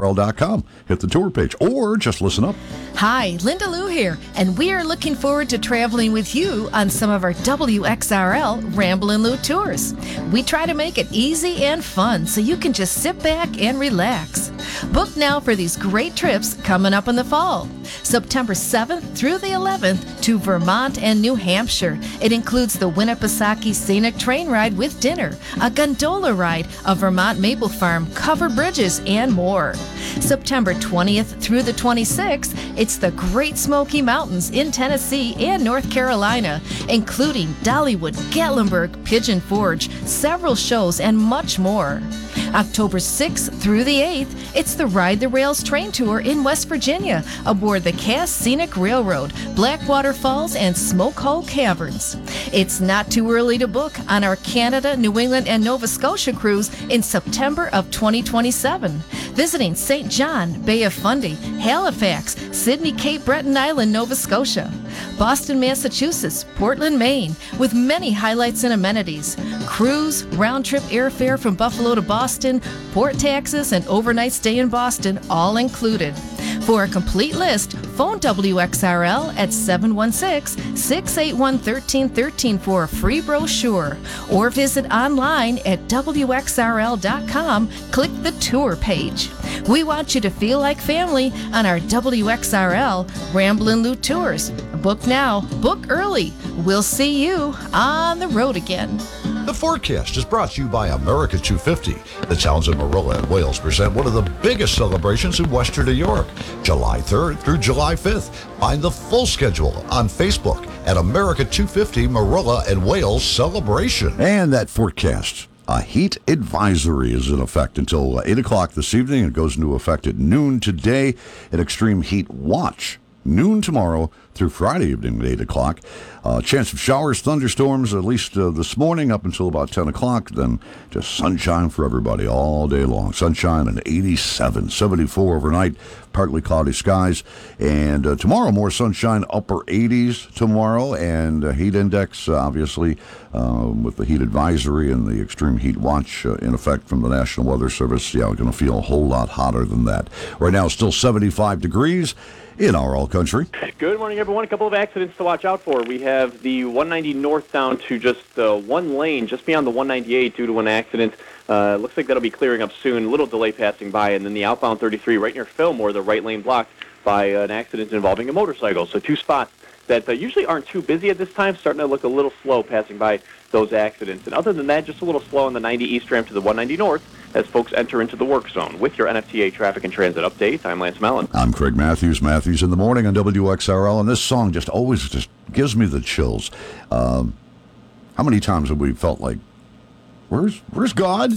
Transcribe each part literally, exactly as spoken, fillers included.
L dot com. Hit the tour page or just listen up. Hi, Linda Lou here, and we are looking forward to traveling with you on some of our W X R L Ramblin' Lou tours. We try to make it easy and fun so you can just sit back and relax. Book now for these great trips coming up in the fall. September seventh through the eleventh to Vermont and New Hampshire. It includes the Winnipesaukee Scenic Train Ride with dinner, a gondola ride, a Vermont maple farm, covered bridges, and more. September twentieth through the twenty-sixth, it's the Great Smoky Mountains in Tennessee and North Carolina, including Dollywood, Gatlinburg, Pigeon Forge, several shows, and much more. October sixth through the eighth, it's the Ride the Rails train tour in West Virginia aboard the Cass Scenic Railroad, Blackwater Falls, and Smoke Hole Caverns. It's not too early to book on our Canada, New England, and Nova Scotia cruise in September of twenty twenty-seven. Visiting Saint John, Bay of Fundy, Halifax, Sydney, Cape Breton Island, Nova Scotia, Boston, Massachusetts, Portland, Maine, with many highlights and amenities. Cruise, round-trip airfare from Buffalo to Boston, port taxes, and overnight stay in Boston, all included. For a complete list, phone W X R L at seven one six, six eight one, one three one three for a free brochure, or visit online at W X R L dot com. Click the tour page. We want you to feel like family on our W X R L Ramblin' Lou tours. Book now, book early. We'll see you on the road again. The forecast is brought to you by America two fifty. The towns of Marilla and Wales present one of the biggest celebrations in Western New York, July third through July fifth. Find the full schedule on Facebook at America two fifty Marilla and Wales Celebration. And that forecast. A heat advisory is in effect until eight o'clock this evening. It goes into effect at noon today. An extreme heat watch, noon tomorrow through Friday evening at eight o'clock. Uh, chance of showers, thunderstorms, at least uh, this morning up until about ten o'clock. Then just sunshine for everybody all day long. Sunshine and eighty-seven, seventy-four overnight, partly cloudy skies. And uh, tomorrow, more sunshine, upper eighties tomorrow. And uh, heat index, uh, obviously, uh, with the heat advisory and the extreme heat watch uh, in effect from the National Weather Service. Yeah, we're going to feel a whole lot hotter than that. Right now, still seventy-five degrees in our all country. Good morning, everyone. A couple of accidents to watch out for. We have the one ninety north down to just uh, one lane, just beyond the one ninety-eight due to an accident. Uh, looks like that'll be clearing up soon. A little delay passing by. And then the outbound thirty-three right near Fillmore, the right lane blocked by an accident involving a motorcycle. So two spots that uh, usually aren't too busy at this time, starting to look a little slow passing by those accidents. And other than that, just a little slow on the ninety east ramp to the one ninety north as folks enter into the work zone. With your N F T A traffic and transit update, I'm Lance Mellon. I'm Craig Matthews. Matthews in the morning on W X R L, and this song just always just gives me the chills. Um, how many times have we felt like, where's where's God?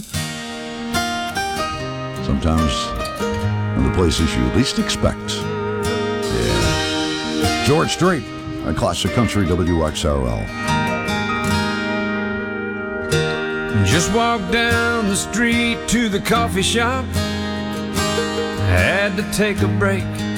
Sometimes in the places you least expect. Yeah. George Strait on Classic Country W X R L. Just walked down the street to the coffee shop. Had to take a break